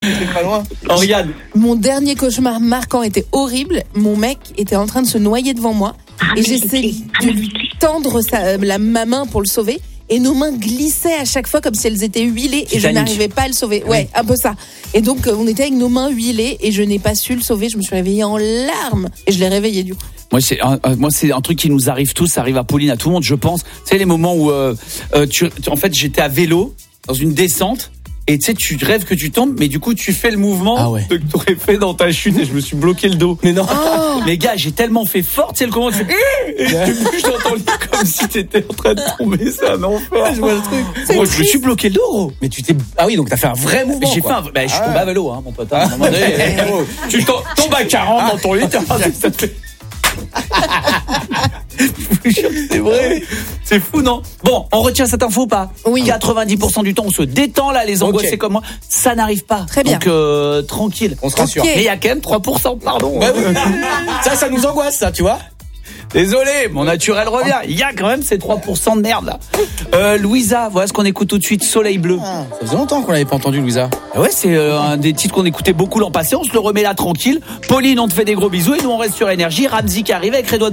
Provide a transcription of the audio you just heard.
pas loin. Oriane. Mon dernier cauchemar marquant était horrible. Mon mec était en train de se noyer devant moi et j'essayais de lui tendre ma main pour le sauver. Et nos mains glissaient à chaque fois comme si elles étaient huilées et je n'arrivais pas à le sauver. Ouais, un peu ça. Et donc, on était avec nos mains huilées et je n'ai pas su le sauver. Je me suis réveillée en larmes et je l'ai réveillé du coup. Moi, c'est un truc qui nous arrive tous. Ça arrive à Pauline, à tout le monde, je pense. Tu sais, les moments où, en fait, j'étais à vélo dans une descente. Et tu sais, tu rêves que tu tombes, mais du coup, tu fais le mouvement que tu aurais fait dans ta chute et je me suis bloqué le dos. Mais non. Oh. Les gars, j'ai tellement fait fort, tu sais, le comment tu fais, et tu bouges dans ton lit comme si t'étais en train de tomber, c'est un enfer. Je vois le truc. Moi, je me suis bloqué le dos, gros. Mais ah oui, donc t'as fait un vrai mouvement. J'ai quoi. je suis tombé à vélo, hein, mon pote. À un moment donné, tu tombes à 40 dans ton lit, ça te fait. Je vous jure que c'est vrai. C'est fou, non? Bon, on retient cette info ou pas? Oui. 90% du temps, on se détend là, les angoissés comme moi. Ça n'arrive pas. Très bien. Donc, tranquille. On se rassure. Mais il y a quand même 3%, pardon. Ouais, oui. Ça nous angoisse, ça, tu vois. Désolé, mon naturel revient. Il y a quand même ces 3% de merde là. Louisa, voilà ce qu'on écoute tout de suite, Soleil bleu. Ça faisait longtemps qu'on l'avait pas entendu, Louisa. Ouais, c'est un des titres qu'on écoutait beaucoup l'an passé. On se le remet là tranquille. Pauline, on te fait des gros bisous et nous on reste sur Énergie. Ramzi qui arrive avec Redouane.